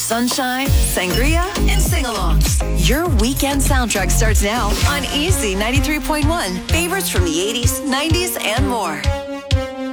sunshine, sangria, and sing-alongs. Your weekend soundtrack starts now on Easy 93.1. Favorites from the 80s, 90s, and more.